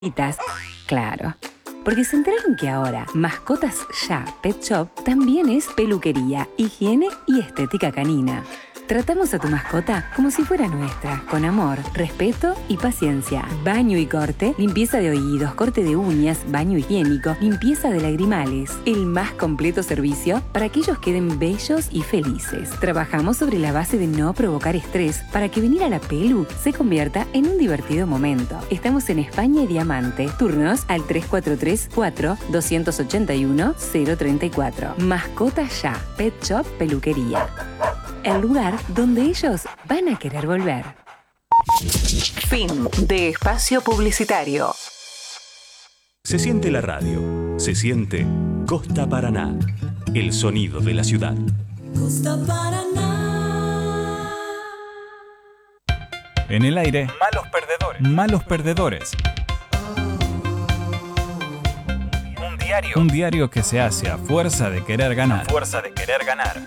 Claro, porque se enteraron que ahora Mascotas Ya Pet Shop también es peluquería, higiene y estética canina. Tratamos a tu mascota como si fuera nuestra, con amor, respeto y paciencia. Baño y corte, limpieza de oídos, corte de uñas, baño higiénico, limpieza de lagrimales. El más completo servicio para que ellos queden bellos y felices. Trabajamos sobre la base de no provocar estrés para que venir a la pelu se convierta en un divertido momento. Estamos en España y Diamante. Turnos al 3434-281-034. Mascotas Ya Pet Shop Peluquería. El lugar donde ellos van a querer volver. Fin de espacio publicitario. Se siente la radio, se siente Costa Paraná, el sonido de la ciudad. Costa Paraná. En el aire, Malos perdedores. malos perdedores. Un Un diario que se hace a fuerza de querer ganar. fuerza de querer ganar.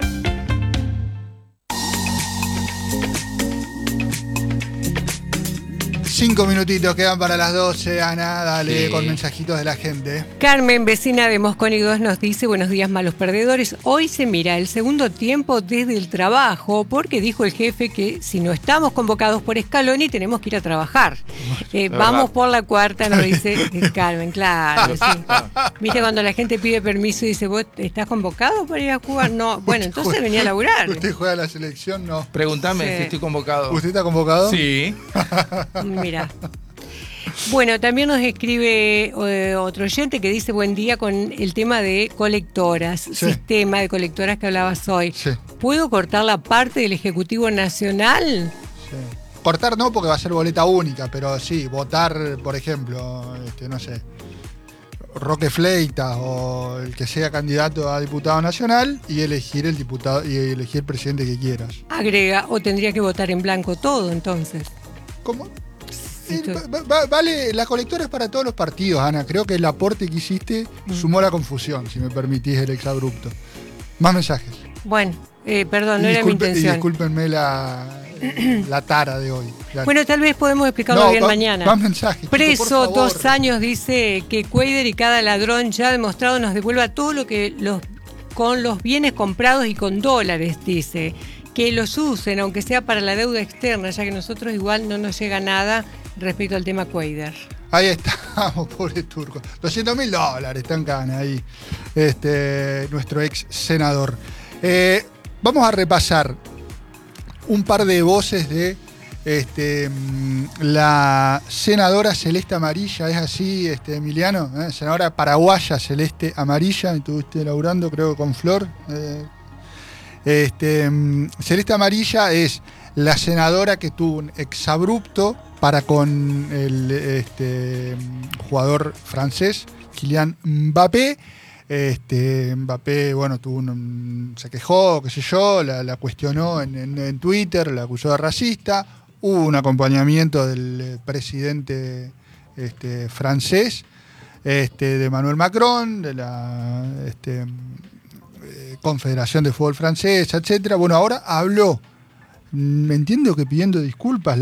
Cinco minutitos quedan para las 12, Ana, dale, Sí. con mensajitos de la gente. Carmen, vecina de Moscón y 2, nos dice: buenos días, malos perdedores. Hoy se mira el segundo tiempo desde el trabajo porque dijo el jefe que si no estamos convocados por Scaloni tenemos que ir a trabajar. Vamos por la cuarta, nos dice Carmen, claro, sí. ¿Viste cuando la gente pide permiso y dice: ¿vos estás convocado para ir a jugar? No, bueno, entonces venía a laburar. ¿Usted juega a la selección? No. Pregúntame Sí. si estoy convocado. ¿Usted está convocado? Sí. Mira. Bueno, también nos escribe otro oyente que dice: buen día, con el tema de colectoras, sistema de colectoras que hablabas hoy. Sí. ¿Puedo cortar la parte del Ejecutivo Nacional? Sí. Cortar no, porque va a ser boleta única, pero sí, votar, por ejemplo, no sé, Roque Fleitas o el que sea candidato a diputado nacional y elegir el diputado y elegir el presidente que quieras. Agrega: o tendría que votar en blanco todo, entonces. ¿Cómo? Sí, Vale, la colectora es para todos los partidos, Ana. Creo que el aporte que hiciste sumó la confusión, si me permitís el exabrupto. Más mensajes. Bueno, perdón, no era mi Y intención. discúlpenme la tara de hoy. Claro. Bueno, tal vez podemos explicarlo bien mañana. Más mensajes. Chico, Preso por favor. 2 años, dice que Cuader y cada ladrón ya ha demostrado nos devuelva todo lo que con los bienes comprados y con dólares, dice. Que los usen, aunque sea para la deuda externa, ya que nosotros igual no nos llega nada respecto al tema Cuader. Ahí estamos, pobre turco. $200.000 está en cana ahí. Nuestro ex senador. Vamos a repasar un par de voces de la senadora Celeste Amarilla, ¿es así, Emiliano? Senadora paraguaya Celeste Amarilla, estuviste laburando, creo, con Flor. Celeste Amarilla es la senadora que tuvo un exabrupto para con el jugador francés, Kylian Mbappé. Mbappé, bueno, se quejó, qué sé yo, la cuestionó en Twitter, la acusó de racista. Hubo un acompañamiento del presidente francés, de Emmanuel Macron, de la Confederación de Fútbol Francesa, etcétera. Bueno, ahora habló, me entiendo que pidiendo disculpas.